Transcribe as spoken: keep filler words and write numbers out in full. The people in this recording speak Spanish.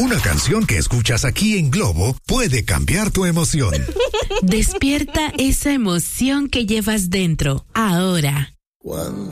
Una canción que escuchas aquí en Globo puede cambiar tu emoción. Despierta esa emoción que llevas dentro, ahora. Cuando